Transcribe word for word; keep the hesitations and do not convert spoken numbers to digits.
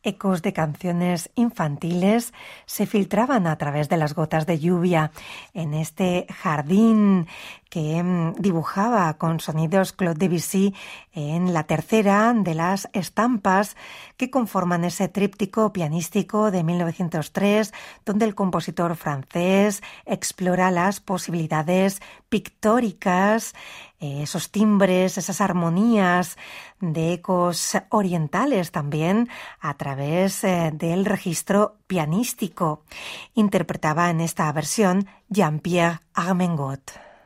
Ecos de canciones infantiles se filtraban a través de las gotas de lluvia en este jardín que dibujaba con sonidos Claude Debussy en la tercera de las estampas que conforman ese tríptico pianístico de mil novecientos tres, donde el compositor francés explora las posibilidades pictóricas, esos timbres, esas armonías de ecos orientales también a través del registro pianístico. Interpretaba en esta versión Jean-Pierre Armengaud.